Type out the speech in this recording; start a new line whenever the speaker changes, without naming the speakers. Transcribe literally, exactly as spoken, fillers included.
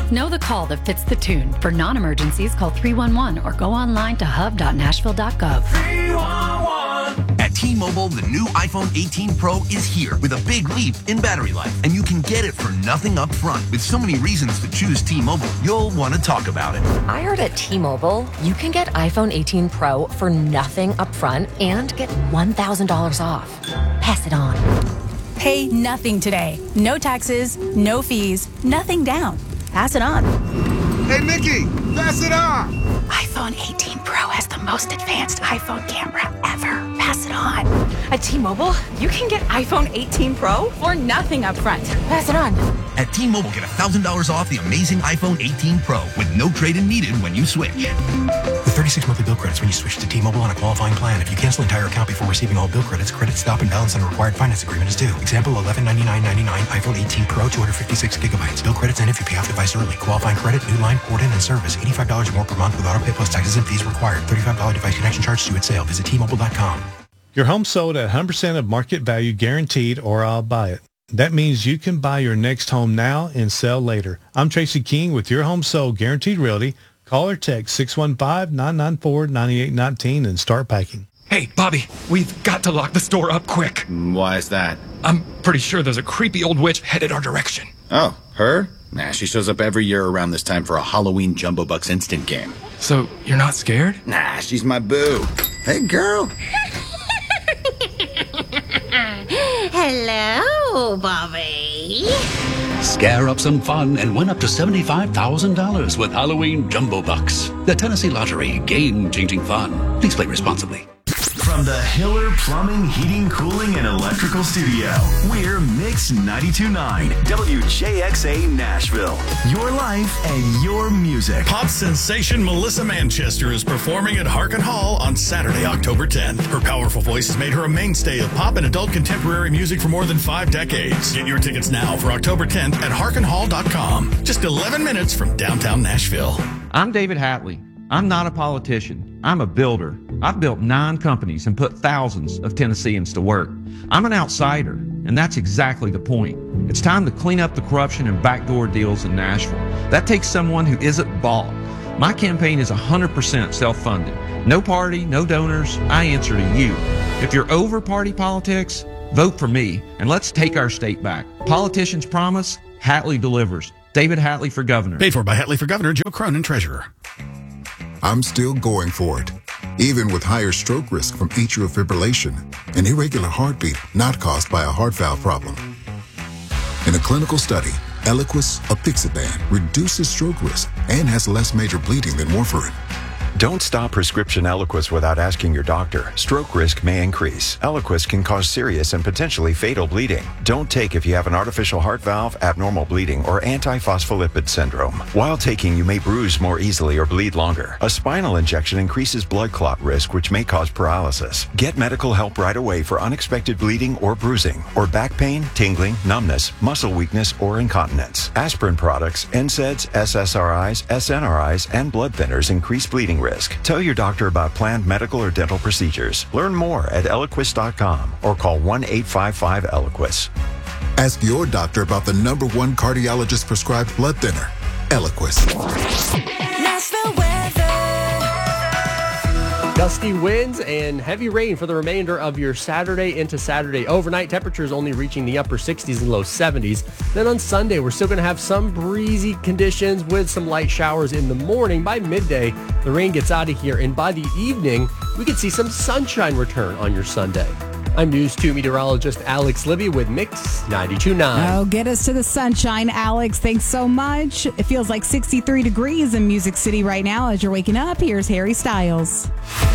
Know the call that fits the tune. For non-emergencies, call three one one or go online to hub dot nashville dot gov.
three one one.
At T-Mobile, the new iPhone eighteen Pro is here with a big leap in battery life, and you can get it for nothing up front. With so many reasons to choose T-Mobile, you'll want to talk about it.
I heard at T-Mobile, you can get iPhone eighteen Pro for nothing up front and get one thousand dollars off. Pass it on.
Pay nothing today. No taxes, no fees, nothing down. Pass it on.
Hey, Nikki, pass it on.
iPhone eighteen Pro has the most advanced iPhone camera ever. Pass it on.
At T-Mobile, you can get iPhone eighteen Pro
For nothing up front. Pass it on.
At T-Mobile, get one thousand dollars off the amazing iPhone eighteen Pro with no trade-in needed when you switch.
With thirty-six monthly bill credits when you switch to T-Mobile on a qualifying plan. If you cancel entire account before receiving all bill credits, credit stop and balance on a required finance agreement is due. Example, eleven ninety-nine ninety-nine iPhone eighteen Pro, two hundred fifty-six gigabytes. Bill credits end if you pay off device early. Qualifying credit, new line, port in, and service. eighty-five dollars or more per month with auto pay plus taxes and fees required. thirty-five dollars device connection charge due at sale. Visit T Mobile dot com.
Your home sold at one hundred percent of market value guaranteed, or I'll buy it. That means you can buy your next home now and sell later. I'm Tracy King with Your Home Sold Guaranteed Realty. Call or text six one five, nine nine four, nine eight one nine and start packing.
Hey, Bobby, we've got to lock the store up quick.
Why is that?
I'm pretty sure there's a creepy old witch headed our direction.
Oh, her? Nah, she shows up every year around this time for a Halloween Jumbo Bucks instant game.
So, you're not scared?
Nah, she's my boo. Hey, girl.
Hello, Bobby.
Scare up some fun and win up to seventy-five thousand dollars with Halloween Jumbo Bucks. The Tennessee Lottery, game-changing fun. Please play responsibly.
From the Hiller Plumbing, Heating, Cooling, and Electrical Studio, we're Mix ninety-two point nine, W J X A Nashville. Your life and your music.
Pop sensation Melissa Manchester is performing at Harkin Hall on Saturday, October tenth. Her powerful voice has made her a mainstay of pop and adult contemporary music for more than five decades. Get your tickets now for October tenth at harkin hall dot com. Just eleven minutes from downtown Nashville.
I'm David Hatley. I'm not a politician. I'm a builder. I've built nine companies and put thousands of Tennesseans to work. I'm an outsider, and that's exactly the point. It's time to clean up the corruption and backdoor deals in Nashville. That takes someone who isn't bought. My campaign is one hundred percent self-funded. No party, no donors. I answer to you. If you're over party politics, vote for me, and let's take our state back. Politicians promise, Hatley delivers. David Hatley for governor.
Paid for by Hatley for Governor, Joe Cronin, Treasurer.
I'm still going for it, even with higher stroke risk from atrial fibrillation, an irregular heartbeat not caused by a heart valve problem. In a clinical study, Eliquis apixaban reduces stroke risk and has less major bleeding than warfarin.
Don't stop prescription Eliquis without asking your doctor. Stroke risk may increase. Eliquis can cause serious and potentially fatal bleeding. Don't take if you have an artificial heart valve, abnormal bleeding, or antiphospholipid syndrome. While taking, you may bruise more easily or bleed longer. A spinal injection increases blood clot risk, which may cause paralysis. Get medical help right away for unexpected bleeding or bruising, or back pain, tingling, numbness, muscle weakness, or incontinence. Aspirin products, N SAIDs, S S R Is, S N R Is, and blood thinners increase bleeding risk. Tell your doctor about planned medical or dental procedures. Learn more at eliquis dot com or call one eight five five Eliquis.
Ask your doctor about the number one cardiologist prescribed blood thinner, Eliquis.
Nashville weather. Gusty winds and heavy rain for the remainder of your Saturday into Saturday. Overnight temperatures only reaching the upper sixties and low seventies. Then on Sunday, we're still going to have some breezy conditions with some light showers in the morning. By midday, the rain gets out of here, and by the evening, we could see some sunshine return on your Sunday. I'm News two meteorologist Alex Libby with Mix ninety-two point nine.
Oh, get us to the sunshine, Alex. Thanks so much. It feels like sixty-three degrees in Music City right now as you're waking up. Here's Harry Styles.